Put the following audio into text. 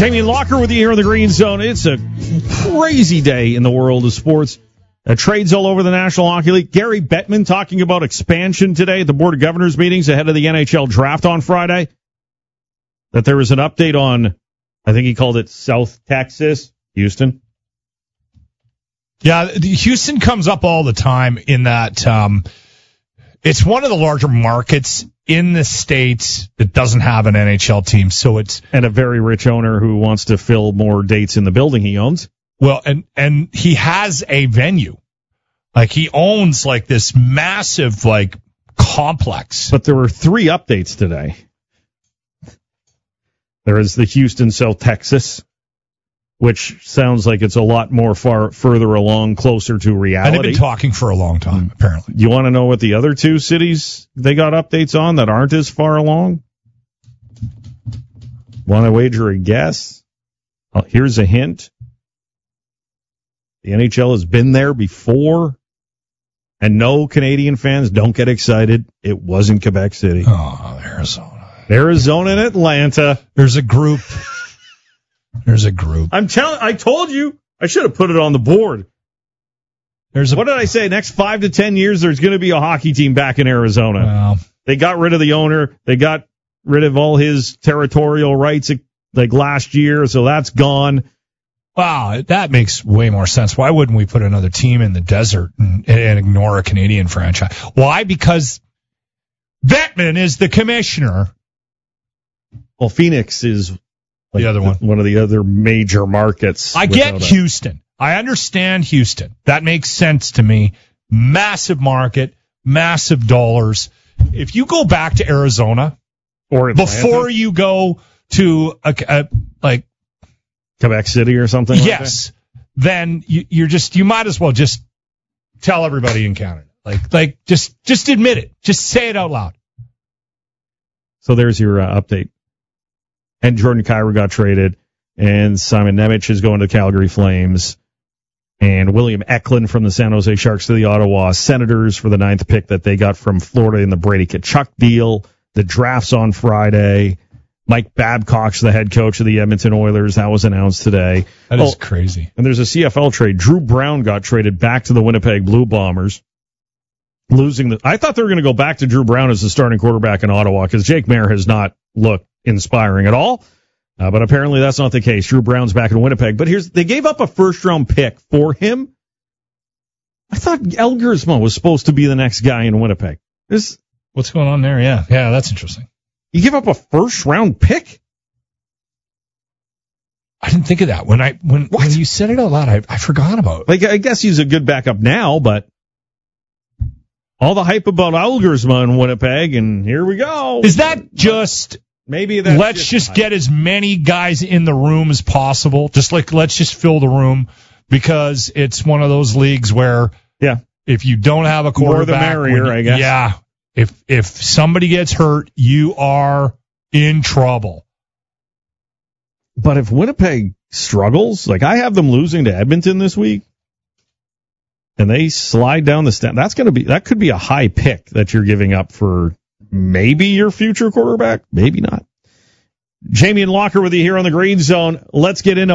Jamie Locker with you here in the Green Zone. It's a crazy day in the world of sports. Trades all over the National Hockey League. Gary Bettman talking about expansion today at the Board of Governors meetings ahead of the NHL draft on Friday. That there was an update on, I think he called it South Texas, Houston. Yeah, Houston comes up all the time in that it's one of the larger markets in the States that doesn't have an NHL team. So it's and a very rich owner who wants to fill more dates in the building he owns. Well, and he has a venue. Like he owns like this massive like complex. But there were 3 updates today. There is the Houston South Texas, which sounds like it's a lot more further along, closer to reality. And they've been talking for a long time, apparently. You want to know what the other 2 cities they got updates on that aren't as far along? Want to wager a guess? Here's a hint. The NHL has been there before, and no, Canadian fans, don't get excited. It wasn't Quebec City. Oh, Arizona. Arizona and Atlanta. There's a group. I told you. I should have put it on the board. What did I say? Next 5 to 10 years, there's going to be a hockey team back in Arizona. Wow. They got rid of the owner. They got rid of all his territorial rights like last year, so that's gone. Wow, that makes way more sense. Why wouldn't we put another team in the desert and ignore a Canadian franchise? Why? Because Bettman is the commissioner. Well, Phoenix is the other one of the other major markets. I get Houston. I understand Houston. That makes sense to me. Massive market, massive dollars. If you go back to Arizona or Atlanta, before you go to like Quebec City or something yes, then you might as well just tell everybody in Canada. Like just admit it. Just say it out loud. So there's your update. And Jordan Kyrou got traded, and Simon Nemec is going to Calgary Flames, and William Eklund from the San Jose Sharks to the Ottawa Senators for the 9th pick that they got from Florida in the Brady Tkachuk deal. The draft's on Friday. Mike Babcock's the head coach of the Edmonton Oilers. That was announced today. That is crazy. And there's a CFL trade. Drew Brown got traded back to the Winnipeg Blue Bombers. I thought they were going to go back to Drew Brown as the starting quarterback in Ottawa because Jake Maier has not looked inspiring at all. But apparently that's not the case. Drew Brown's back in Winnipeg. But they gave up a first-round pick for him. I thought Elgersma was supposed to be the next guy in Winnipeg. What's going on there? Yeah, that's interesting. You give up a first-round pick? I didn't think of that. When you said it out loud, I forgot about it. Like, I guess he's a good backup now, but all the hype about Elgersma in Winnipeg, and here we go. Is that just... Maybe that's let's just get as many guys in the room as possible. Let's just fill the room because it's one of those leagues where if you don't have a quarterback, more the merrier, I guess. Yeah. If somebody gets hurt, you are in trouble. But if Winnipeg struggles, like I have them losing to Edmonton this week, and they slide down the stand, that could be a high pick that you're giving up for maybe your future quarterback, maybe not. Jamie and Locker with you here on the Green Zone. Let's get into